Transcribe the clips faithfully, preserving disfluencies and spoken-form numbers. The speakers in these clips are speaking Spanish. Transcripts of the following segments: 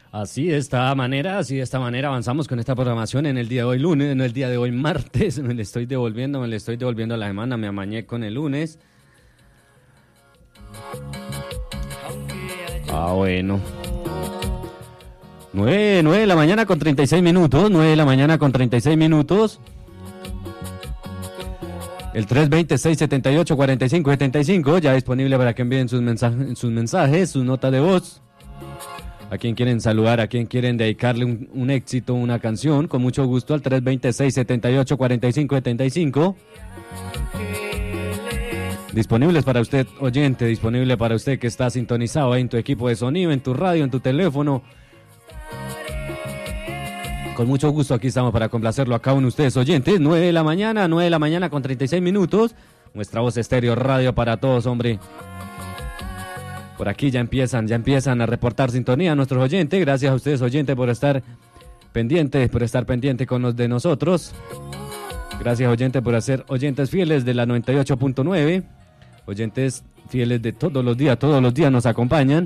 Así de esta manera, así de esta manera avanzamos con esta programación en el día de hoy lunes, en el día de hoy martes. Me le estoy devolviendo, me le estoy devolviendo a la semana, me amañé con el lunes. Ah, bueno. nueve, nueve de la mañana con treinta y seis minutos, nueve de la mañana con treinta y seis minutos. El tres dos cero, seis siete ocho, cuatro cinco siete cinco, ya disponible para que envíen sus mensajes, sus mensajes, sus notas de voz. A quien quieren saludar, a quien quieren dedicarle un, un éxito, una canción, con mucho gusto al tres dos cero, seis siete ocho, cuatro cinco siete cinco. Disponibles para usted, oyente, disponible para usted que está sintonizado ahí en tu equipo de sonido, en tu radio, en tu teléfono. Con mucho gusto aquí estamos para complacerlo a cada uno de ustedes, oyentes. nueve de la mañana, nueve de la mañana con treinta y seis minutos. Nuestra voz estéreo, radio para todos, hombre. Por aquí ya empiezan, ya empiezan a reportar sintonía a nuestros oyentes. Gracias a ustedes, oyentes, por estar pendientes, por estar pendientes con los de nosotros. Gracias, oyentes, por ser oyentes fieles de la noventa y ocho punto nueve. Oyentes fieles de todos los días, todos los días nos acompañan.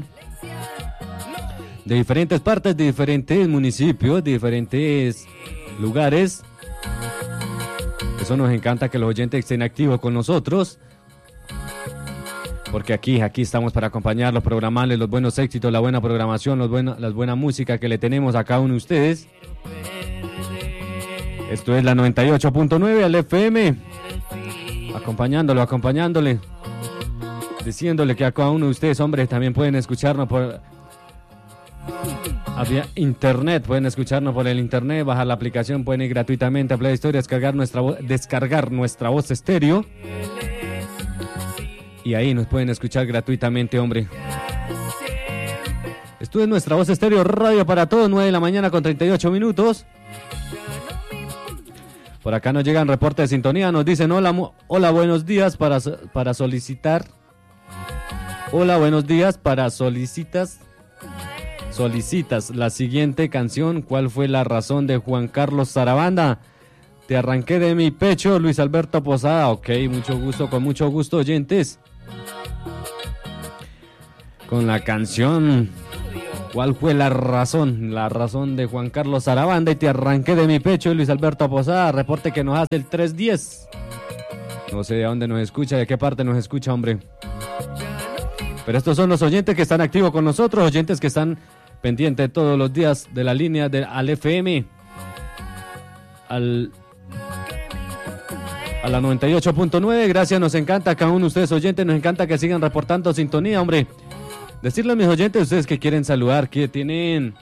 De diferentes partes, de diferentes municipios, de diferentes lugares. Eso nos encanta, que los oyentes estén activos con nosotros. Porque aquí, aquí estamos para acompañarlos, programarles los buenos éxitos, la buena programación, los buena, la buena música que le tenemos a cada uno de ustedes. Esto es la noventa y ocho punto nueve al F M. Acompañándolo, acompañándole. Diciéndole que a cada uno de ustedes, hombres, también pueden escucharnos por vía internet. Pueden escucharnos por el internet, bajar la aplicación, pueden ir gratuitamente a Play Store, descargar nuestra, vo- descargar nuestra voz estéreo. Y ahí nos pueden escuchar gratuitamente, hombre. Esto es nuestra voz estéreo, radio para todos, nueve de la mañana con treinta y ocho minutos. Por acá nos llegan reportes de sintonía, nos dicen hola, hola, buenos días para, para solicitar. Hola, buenos días para solicitas. Solicitas la siguiente canción. ¿Cuál fue la razón de Juan Carlos Sarabanda? Te arranqué de mi pecho, Luis Alberto Posada. Ok, mucho gusto, con mucho gusto, oyentes. Con la canción, ¿cuál fue la razón? La razón de Juan Carlos Sarabanda y Te arranqué de mi pecho, Luis Alberto Posada. Reporte que nos hace el tres diez. No sé de dónde nos escucha, de qué parte nos escucha, hombre. Pero estos son los oyentes que están activos con nosotros, oyentes que están pendientes todos los días de la línea de, al F M, al... a la noventa y ocho punto nueve, gracias, nos encanta a cada uno de ustedes, oyentes, nos encanta que sigan reportando sintonía, hombre. Decirle a mis oyentes, ustedes que quieren saludar, que tienen,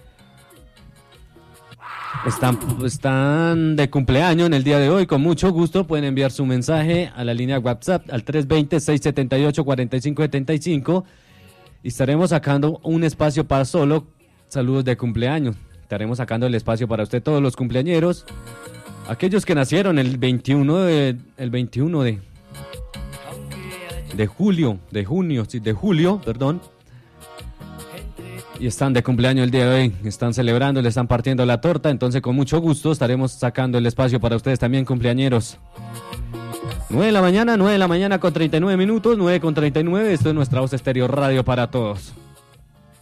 están, están de cumpleaños en el día de hoy, con mucho gusto pueden enviar su mensaje a la línea WhatsApp al tres dos cero, seis siete ocho, cuatro cinco siete cinco y estaremos sacando un espacio para solo saludos de cumpleaños. Estaremos sacando el espacio para usted, todos los cumpleañeros. Aquellos que nacieron el veintiuno de, el veintiuno de, de julio, de junio, sí, de julio, perdón. Y están de cumpleaños el día de hoy, están celebrando, le están partiendo la torta, entonces con mucho gusto estaremos sacando el espacio para ustedes también, cumpleañeros. nueve de la mañana, nueve de la mañana con treinta y nueve minutos, nueve con treinta y nueve, esto es nuestra voz estéreo, radio para todos.